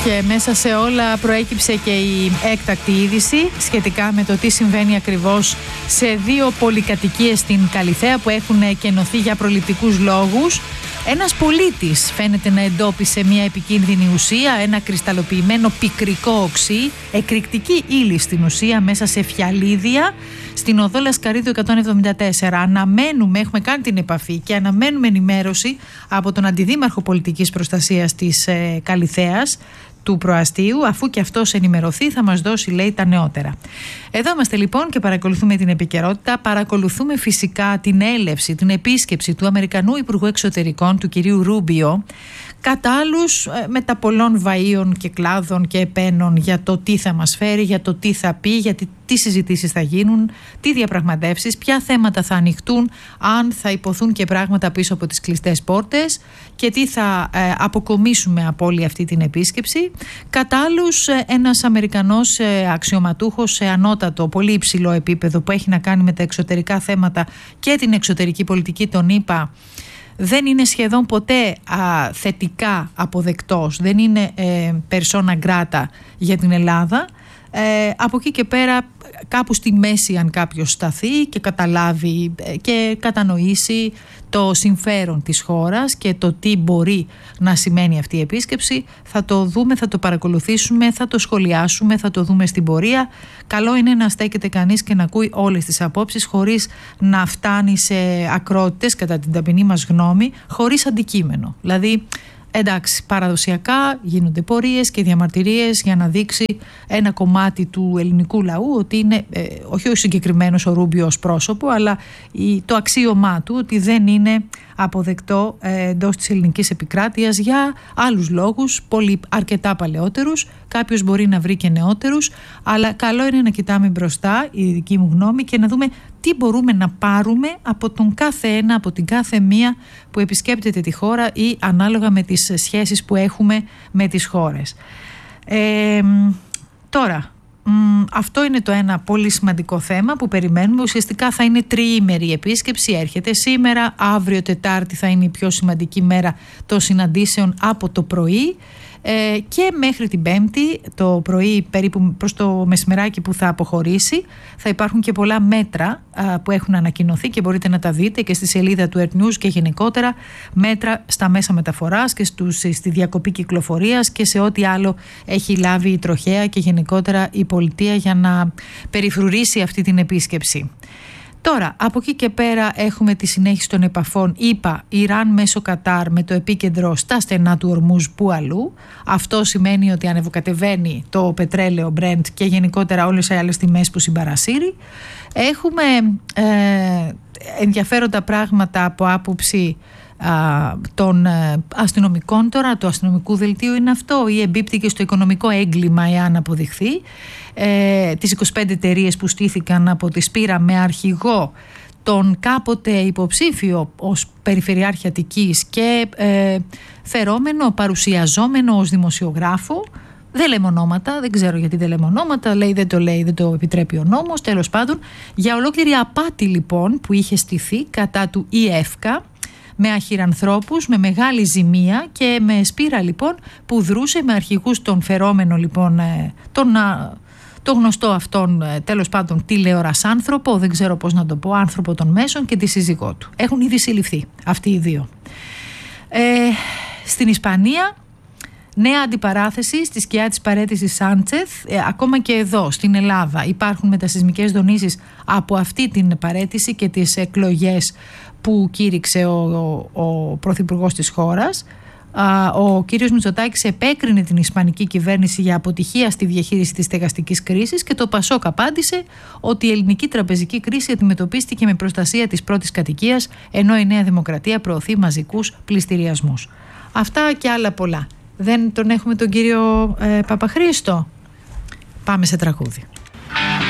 Και μέσα σε όλα προέκυψε και η έκτακτη είδηση σχετικά με το τι συμβαίνει ακριβώς σε δύο πολυκατοικίες στην Καλιθέα που έχουν κενωθεί για προληπτικούς λόγους. Ένας πολίτης φαίνεται να εντόπισε μια επικίνδυνη ουσία, ένα κρυσταλλοποιημένο πικρικό οξύ, εκρηκτική ύλη στην ουσία μέσα σε φιαλίδια στην οδό Λασκαρίδου 174. Αναμένουμε, έχουμε κάνει την επαφή και αναμένουμε ενημέρωση από τον Αντιδήμαρχο Πολιτικής Προστασίας της Καλιθέας, του προαστίου, αφού και αυτός ενημερωθεί θα μας δώσει, λέει, τα νεότερα. Εδώ είμαστε λοιπόν και παρακολουθούμε την επικαιρότητα, παρακολουθούμε φυσικά την έλευση, την επίσκεψη του Αμερικανού Υπουργού Εξωτερικών, του κυρίου Ρούμπιο, κατά άλλους μετα πολλών βαΐων και κλάδων και επένων για το τι θα μας φέρει, για το τι θα πει, για τι συζητήσεις θα γίνουν, τι διαπραγματεύσεις, ποια θέματα θα ανοιχτούν, αν θα υποθούν και πράγματα πίσω από τις κλειστές πόρτες και τι θα αποκομίσουμε από όλη αυτή την επίσκεψη. Κατά άλλους, ένας Αμερικανός αξιωματούχος σε ανώτατο, πολύ υψηλό επίπεδο που έχει να κάνει με τα εξωτερικά θέματα και την εξωτερική πολιτική των ΗΠΑ, δεν είναι σχεδόν ποτέ θετικά αποδεκτός, δεν είναι persona grata για την Ελλάδα. Από εκεί και πέρα κάπου στη μέση, αν κάποιος σταθεί και καταλάβει και κατανοήσει το συμφέρον της χώρας και το τι μπορεί να σημαίνει αυτή η επίσκεψη, θα το δούμε, θα το παρακολουθήσουμε, θα το σχολιάσουμε, θα το δούμε στην πορεία. Καλό είναι να στέκεται κανείς και να ακούει όλες τις απόψεις χωρίς να φτάνει σε ακρότητες, κατά την ταπεινή μας γνώμη, χωρίς αντικείμενο. Δηλαδή, εντάξει, παραδοσιακά γίνονται πορείες και διαμαρτυρίες για να δείξει ένα κομμάτι του ελληνικού λαού ότι είναι όχι ο συγκεκριμένος ο Ρούμπιο ως πρόσωπο, αλλά το αξίωμά του ότι δεν είναι αποδεκτό εντός της ελληνικής επικράτειας για άλλους λόγους, αρκετά παλαιότερους. Κάποιος μπορεί να βρει και νεότερους, αλλά καλό είναι να κοιτάμε μπροστά, η δική μου γνώμη, και να δούμε τι μπορούμε να πάρουμε από τον κάθε ένα, από την κάθε μία που επισκέπτεται τη χώρα ή ανάλογα με τις σχέσεις που έχουμε με τις χώρες. Τώρα, αυτό είναι το ένα πολύ σημαντικό θέμα που περιμένουμε. Ουσιαστικά θα είναι τριήμερη επίσκεψη, έρχεται σήμερα, αύριο Τετάρτη θα είναι η πιο σημαντική μέρα των συναντήσεων από το πρωί και μέχρι την Πέμπτη το πρωί, περίπου προς το μεσημεράκι που θα αποχωρήσει. Θα υπάρχουν και πολλά μέτρα που έχουν ανακοινωθεί και μπορείτε να τα δείτε και στη σελίδα του Earth News και γενικότερα μέτρα στα μέσα μεταφοράς και στη διακοπή κυκλοφορίας και σε ό,τι άλλο έχει λάβει η τροχέα και γενικότερα η πολιτεία για να περιφρουρήσει αυτή την επίσκεψη. Τώρα, από εκεί και πέρα έχουμε τη συνέχιση των επαφών ΗΠΑ, Ιράν μέσω Κατάρ με το επίκεντρο στα στενά του Ορμούζ που αλλού. Αυτό σημαίνει ότι ανεβοκατεβαίνει το πετρέλαιο Brent και γενικότερα όλες οι άλλες τιμές που συμπαρασύρει. Έχουμε ενδιαφέροντα πράγματα από άποψη των αστυνομικών. Τώρα το αστυνομικού δελτίου είναι αυτό ή εμπίπτει και στο οικονομικό έγκλημα εάν αποδειχθεί. Τις 25 εταιρείες που στήθηκαν από τη Σπύρα με αρχηγό τον κάποτε υποψήφιο ως Περιφερειάρχη Αττικής και φερόμενο, παρουσιαζόμενο ως δημοσιογράφο. Δεν λέμε ονόματα, δεν ξέρω γιατί δεν λέμε ονόματα, λέει, δεν το επιτρέπει ο νόμος, τέλος πάντων. Για ολόκληρη απάτη λοιπόν που είχε στηθεί κατά του ΙΕΦΚΑ, με αχυρανθρώπους, με μεγάλη ζημία και με Σπύρα λοιπόν που δρούσε με αρχηγούς τον φερόμενο λοιπόν, το γνωστό αυτόν τέλος πάντων τηλεορασάνθρωπο, δεν ξέρω πώς να το πω, άνθρωπο των μέσων και τη σύζυγό του. Έχουν ήδη συλληφθεί αυτοί οι δύο. Στην Ισπανία νέα αντιπαράθεση στη σκιά της παραίτησης Σάντσεθ. Ακόμα και εδώ στην Ελλάδα υπάρχουν μετασεισμικές δονήσεις από αυτή την παραίτηση και τις εκλογές που κήρυξε ο πρωθυπουργός της χώρας. Ο κύριος Μητσοτάκης επέκρινε την ισπανική κυβέρνηση για αποτυχία στη διαχείριση της στεγαστικής κρίσης και το Πασόκ απάντησε ότι η ελληνική τραπεζική κρίση αντιμετωπίστηκε με προστασία της πρώτης κατοικίας, ενώ η Νέα Δημοκρατία προωθεί μαζικούς πληστηριασμούς. Αυτά και άλλα πολλά. Δεν τον έχουμε τον κύριο Παπαχρήστο? Πάμε σε τραγούδι.